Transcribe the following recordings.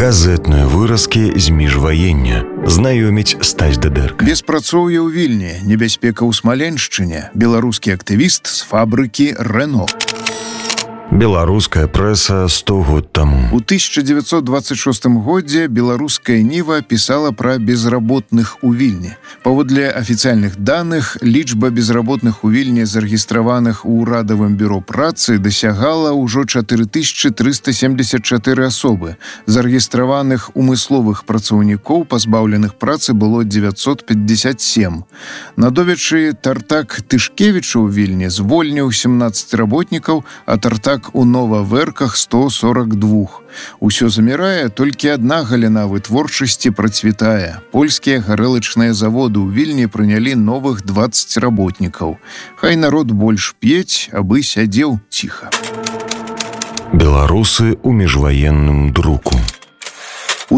Газетныя выразкі з міжваення. Знаёміць Стась Дыдэрка. Беспрацоўе ў Вільні, небяспека ў Смаленшчыне, беларускі актывіст з фабрыкі «Рено». Беларуская прэса 100 год таму. У 1926 годзе беларуская Ніва пісала пра безработных у Вільні. Паводле афіцыяльных даных, лічба безработных у Вільні, зарэгістраваных у ўрадавым бюро працы, дасягала ўжо 4374 асобы. Зарэгістраваных умысловых працаўнікоў, пазбаўленых працы, было 957. Надовечы Тартак Тышкевіча ў Вільні звольніў 17 работнікаў, а Тартак у Новаверках 142. Усё замірае, толькі адна галіна вытворчасці працвітае. Польскія гарэлачныя заводы ў Вільні прынялі новых 20 работнікаў. Хай народ больш п'ець, абы сядзеў ціха. Беларусы ў міжваенным друку. У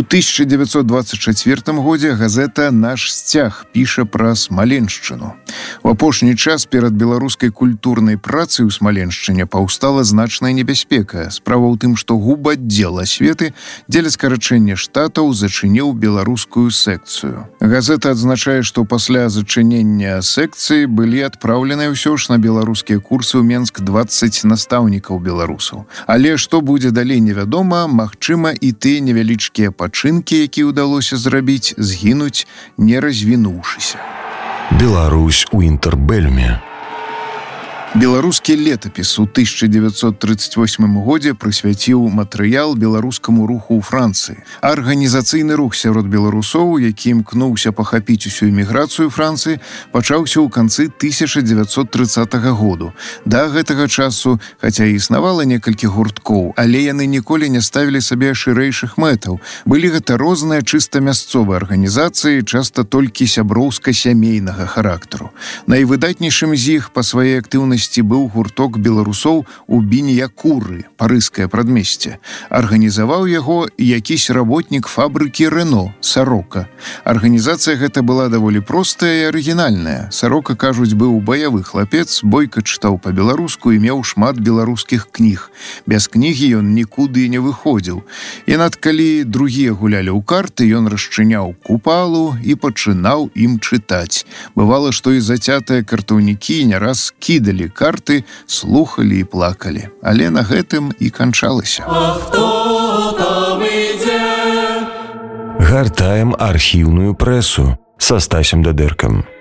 1924 годзе газета «Наш сцяг» піша пра Смаленшчыну. У апошні час перад беларускай культурнай працай у Смаленшчыне паўстала значная небяспека. Справа ў тым, што губаддзел асветы дзеля скарачэння штатаў зачыніў беларускую секцыю. Газета адзначае, што пасля зачынення секцыі былі адпраўленыя ўсё ж на беларускія курсы ў Менск 20 настаўнікаў беларусаў. Але што будзе далей невядома, магчыма, і тыя невялічкія пачынкі, якія ўдалося зрабіць, згінуць, не развінуўшыся. Беларусь у інтэрбэлюме. Беларускі летапіс у 1938 годзе прысвяціў матэрыял беларускаму руху ў Францыі. Арганізацыйны рух сярод беларусоў, які імкнуўся пахапіць усю эміграцыю Францыі, пачаўся ў канцы 1930 году. Да гэтага часу, хаця і існавала некалькі гурткоў, але яны ніколі не ставілі сабе шырэйшых мэтаў. Былі гэта розныя чыста мясцовыя арганізацыі, часта толькі сяброўска-сямейнага характару. Найвыдатнейшым з іх па сваёй актыўнасці быў гурток беларусоў у Біньякуры, парыжскае прадмесце. Арганізаваў яго якісь работнік фабрыкі «Рено», Сарока. Арганізацыя гэта была даволі простая і арыгінальная. Сарока, кажуць, быў баявы хлапец, бойка чытаў па-беларуску і меў шмат беларускіх кніг. Без кнігі ён нікуды не выходзіў. І над калі другія гулялі ў карты, ён расчыняў купалу і пачынаў ім чытаць. Бывала, што і зацятыя картаўнікі не раз кідалі карты, слухалі і плакалі. Але на гэтым і канчалася. А хто там ідзе? Гартаем архіўную прэсу са Стасем Дыдэркам.